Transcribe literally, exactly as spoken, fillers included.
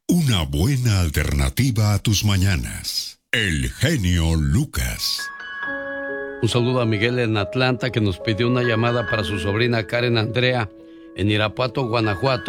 Una buena alternativa a tus mañanas. El genio Lucas. Un saludo a Miguel en Atlanta, que nos pidió una llamada para su sobrina Karen Andrea en Irapuato, Guanajuato.